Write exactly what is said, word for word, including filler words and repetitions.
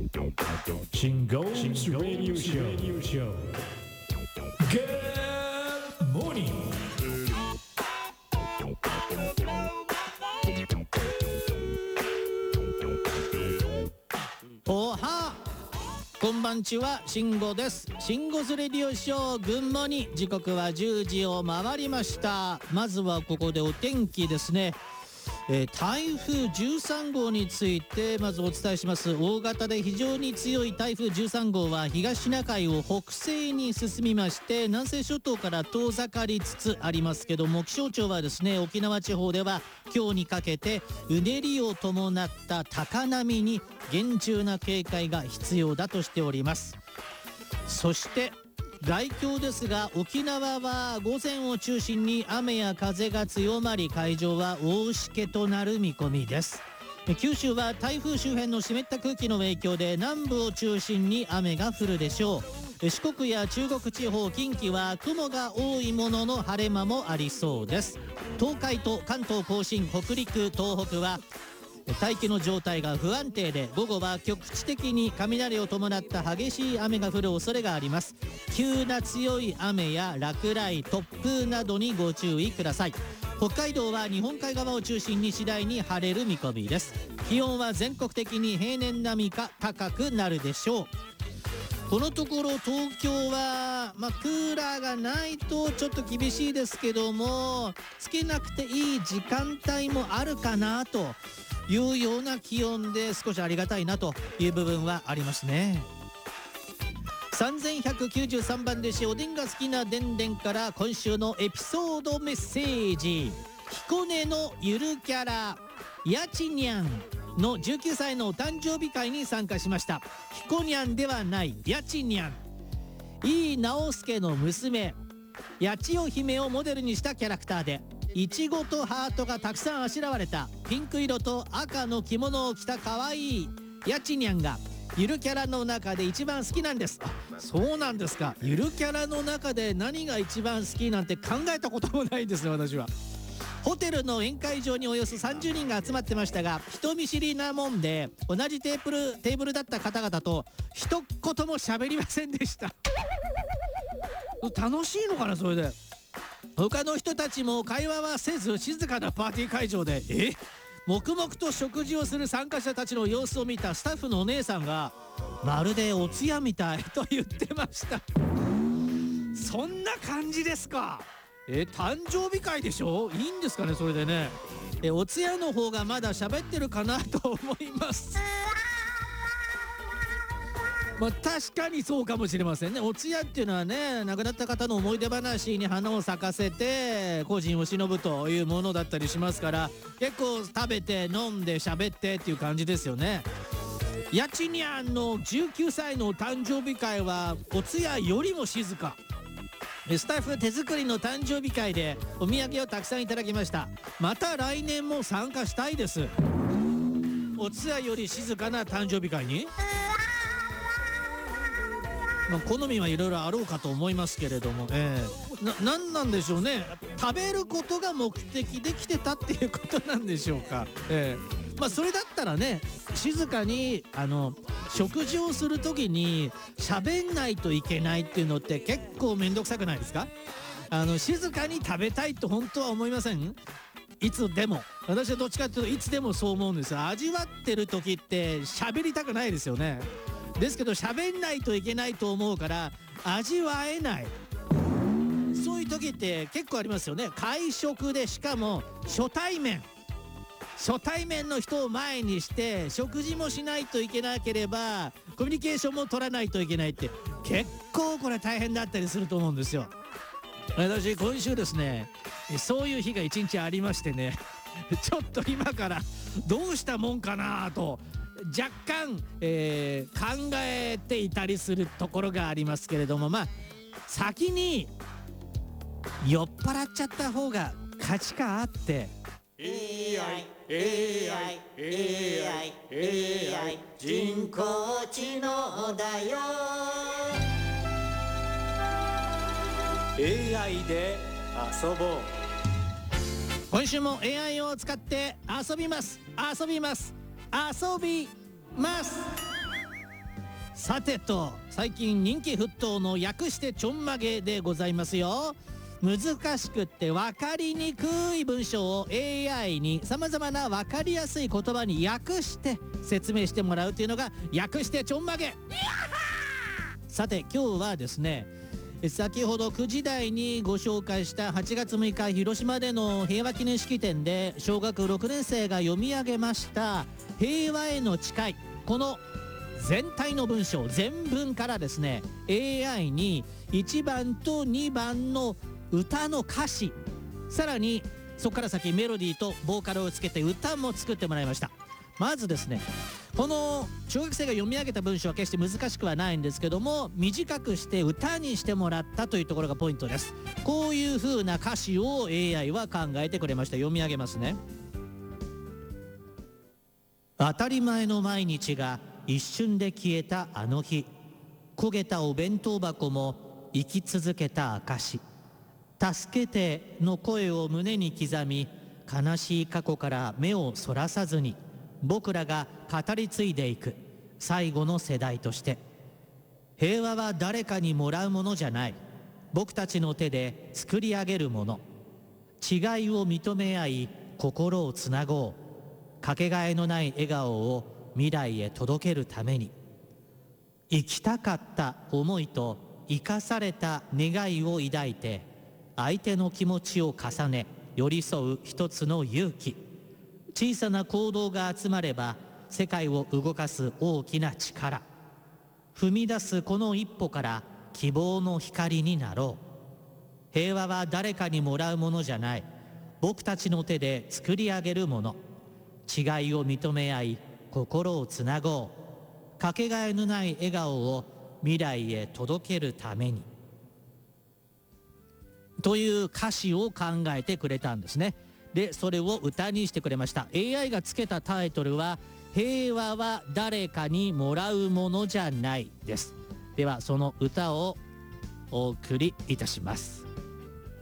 シンゴーズラディオショー。Good morning。 おはこんばんちは、慎吾です。慎吾ズレディオショー群馬に時刻はじゅうじを回りました。まずはここでお天気ですね。えー、台風じゅうさんごうについてまずお伝えします。大型で非常に強い台風じゅうさんごうは東シナ海を北西に進みまして、南西諸島から遠ざかりつつありますけども、気象庁はですね、沖縄地方では今日にかけてうねりを伴った高波に厳重な警戒が必要だとしております。そして概況ですが、沖縄は午前を中心に雨や風が強まり、海上は大しけとなる見込みです。九州は台風周辺の湿った空気の影響で南部を中心に雨が降るでしょう。四国や中国地方、近畿は雲が多いものの晴れ間もありそうです。東海と関東甲信、北陸、東北は大気の状態が不安定で、午後は局地的に雷を伴った激しい雨が降る恐れがあります。急な強い雨や落雷、突風などにご注意ください。北海道は日本海側を中心に次第に晴れる見込みです。気温は全国的に平年並みか高くなるでしょう。このところ東京は、まあ、クーラーがないとちょっと厳しいですけども、つけなくていい時間帯もあるかなというような気温で、少しありがたいなという部分はありますね。さんぜんひゃくきゅうじゅうさんばん弟子、おでんが好きなでんでんから今週のエピソードメッセージ。彦根のゆるキャラやちにゃんのじゅうきゅうさいのお誕生日会に参加しました。ひこにゃんではない、やちにゃん。井伊直弼の娘八千代姫をモデルにしたキャラクターで、いちごとハートがたくさんあしらわれたピンク色と赤の着物を着た可愛いやちにゃんがゆるキャラの中で一番好きなんです。あ、そうなんですか。ゆるキャラの中で何が一番好きなんて考えたこともないんですね、私は。ホテルの宴会場におよそさんじゅうにんが集まってましたが、人見知りなもんで同じテーブルテーブルだった方々と一言も喋りませんでした楽しいのかな、それで。他の人たちも会話はせず静かなパーティー会場で、え黙々と食事をする参加者たちの様子を見たスタッフのお姉さんが、まるでお通夜みたいと言ってましたそんな感じですか。え誕生日会でしょ、いいんですかね、それでね。えお通夜の方がまだ喋ってるかなと思いますまあ確かにそうかもしれませんね。お通夜っていうのはね、亡くなった方の思い出話に花を咲かせて故人を偲ぶというものだったりしますから、結構食べて飲んで喋ってっていう感じですよね。やちにゃんのじゅうきゅうさいのお誕生日会はお通夜よりも静か。スタッフ手作りの誕生日会でお土産をたくさんいただきました。また来年も参加したいです。お通夜より静かな誕生日会に、まあ、好みはいろいろあろうかと思いますけれども、えー、な、なんなんでしょうね。食べることが目的で来てたっていうことなんでしょうか。えー、まあそれだったらね、静かにあの食事をするときに喋んないといけないっていうのって結構めんどくさくないですか。あの静かに食べたいと本当は思いません？いつでも。私はどっちかっていうといつでもそう思うんですよ。味わってる時って喋りたくないですよね。ですけど喋んないといけないと思うから味わえない。そういう時って結構ありますよね。会食で、しかも初対面初対面の人を前にして食事もしないといけなければコミュニケーションも取らないといけないって、結構これ大変だったりすると思うんですよ。私今週ですね、そういう日が一日ありましてねちょっと今からどうしたもんかなと若干、えー、考えていたりするところがありますけれども、まあ先に酔っ払っちゃった方が価値観あって、 エーアイ エーアイ エーアイ エーアイ 人工知能だよ。 エーアイ で遊ぼう。 今週も エーアイ を使って遊びます遊びます遊びます。 さてと、最近人気沸騰の略してちょんまげでございますよ。難しくって分かりにくい文章を エーアイ にさまざまな分かりやすい言葉に訳して説明してもらうというのが略してちょんまげ。さて今日はですね、先ほどくじ台にご紹介したはちがつむいか広島での平和記念式典で小学ろくねん生が読み上げました平和への誓い、この全体の文章全文からですね エーアイ にいちばんとにばんの歌の歌詞、さらにそこから先メロディーとボーカルをつけて歌も作ってもらいました。まずですね、この小学生が読み上げた文章は決して難しくはないんですけども、短くして歌にしてもらったというところがポイントです。こういう風な歌詞を エーアイ は考えてくれました。読み上げますね。当たり前の毎日が一瞬で消えたあの日、焦げたお弁当箱も生き続けた証。助けての声を胸に刻み、悲しい過去から目をそらさずに僕らが語り継いでいく最後の世代として、平和は誰かにもらうものじゃない、僕たちの手で作り上げるもの。違いを認め合い心をつなごう。かけがえのない笑顔を未来へ届けるために、生きたかった思いと生かされた願いを抱いて、相手の気持ちを重ね寄り添う一つの勇気。小さな行動が集まれば世界を動かす大きな力。踏み出すこの一歩から希望の光になろう。平和は誰かにもらうものじゃない、僕たちの手で作り上げるもの。違いを認め合い心をつなごう。かけがえのない笑顔を未来へ届けるために、という歌詞を考えてくれたんですね。でそれを歌にしてくれました。 エーアイ がつけたタイトルは平和は誰かにもらうものじゃないです。ではその歌をお送りいたします。